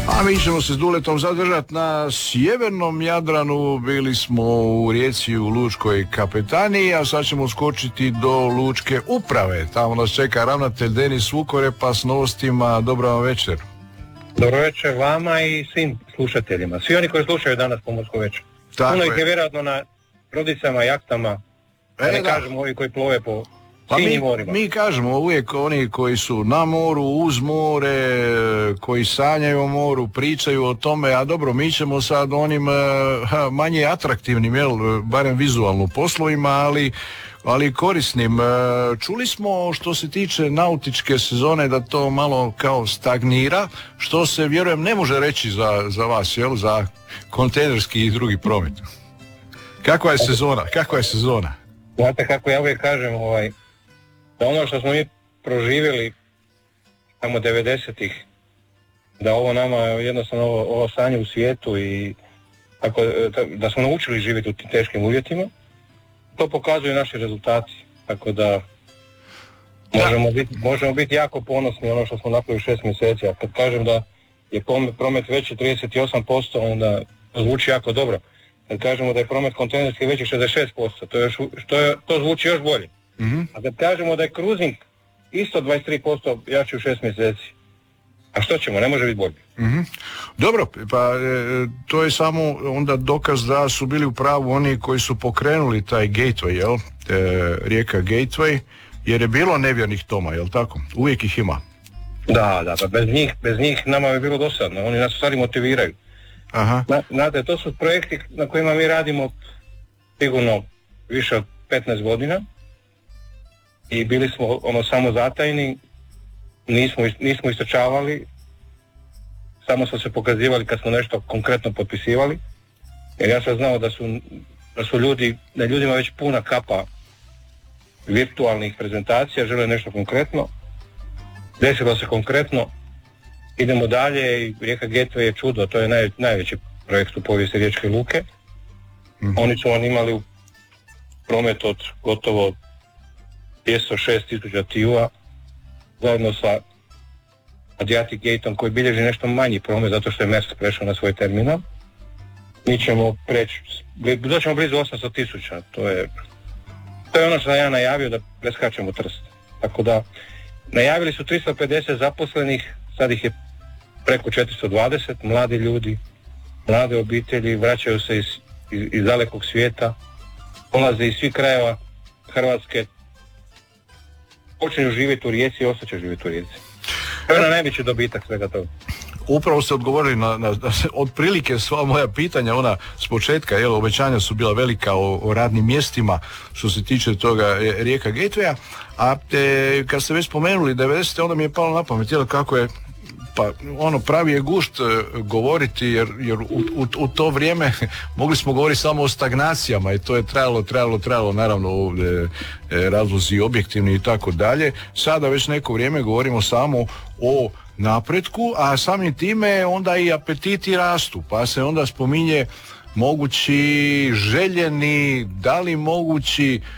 A mi ćemo se s Duletom zadržati na sjevernom Jadranu. Bili smo u Rijeci u Lučkoj kapetaniji, a sad ćemo skočiti do Lučke uprave. Tamo nas čeka ravnatelj Denis Vukorepa s novostima. Dobro vam večer. Dobro večer vama i svim slušateljima. Svi oni koji slušaju danas Pomorsko večer. Puno ih je vjerojatno na brodicama, jahtama, ne kažemo ovi koji plove po sinjim morima. Mi kažemo uvijek oni koji su na moru, uz more, koji sanjaju o moru, pričaju o tome, a dobro, mi ćemo sad onim manje atraktivnim, barem vizualno poslovima, ali korisnim. Čuli smo što se tiče nautičke sezone da to malo kao stagnira, što se, vjerujem, ne može reći za vas, za kontejnerski i drugi promet. Kakva je sezona? Znate kako ja uvijek kažem, da ono što smo mi proživjeli tamo 90-ih, da ovo nama jednostavno ovo stanje u svijetu i tako, da smo naučili živjeti u tim teškim uvjetima, to pokazuju naši rezultati, tako da možemo biti jako ponosni ono što smo napravili 6 mjeseci, a kad kažem da je promet veći 38%, onda to zvuči jako dobro. Kad kažemo da je promet kontejnerski veći 66%, to zvuči još bolje. Mm-hmm. A kad kažemo da je cruising isto 23% jači u 6 mjeseci, a što ćemo, ne može biti bolje. Mm-hmm. Dobro, pa to je samo onda dokaz da su bili u pravu oni koji su pokrenuli taj gateway, rijeka Gateway, jer je bilo nevjernih toma, jel tako? Uvijek ih ima. Da, pa bez njih nama bi bilo dosadno, oni nas stvari motiviraju. Aha. Znate, to su projekti na kojima mi radimo sigurno više od 15 godina i bili smo samo zatajni, nismo istračavali, samo smo se pokazivali kad smo nešto konkretno potpisivali, jer ja sam znao da su ljudima već puna kapa virtualnih prezentacija, žele nešto konkretno, desilo se konkretno, idemo dalje i rijeka Gateway je čudo, to je najveći projekt u povijesti Riječke luke. Mm-hmm. Oni su imali u promet od gotovo 206.000 TIU-a zajedno sa Adriatic Gateom koji bilježi nešto manji promet zato što je Maersk prešao na svoj terminal. Mi ćemo doćemo blizu 800.000, to je ono što sam ja najavio, da preskačemo Trst. Tako da najavili su 350 zaposlenih, sad ih je preko 420, mladi ljudi, mlade obitelji, vraćaju se iz dalekog svijeta, dolaze iz svih krajeva Hrvatske, počinju živjeti u Rijeci i ostaće živjeti u Rijeci. To je najveći dobitak svega toga. Upravo ste odgovorili na otprilike sva moja pitanja, ona s početka, obećanja su bila velika o radnim mjestima što se tiče toga rijeka Gatewaya, a kad ste već spomenuli 90. onda mi je palo na pamet, kako je pravi je gušt govoriti jer u to vrijeme mogli smo govoriti samo o stagnacijama i to je trajalo naravno razlozi objektivni i tako dalje. Sada već neko vrijeme govorimo samo o napretku, a samim time onda i apetiti rastu, pa se onda spominje mogući željeni, da li mogući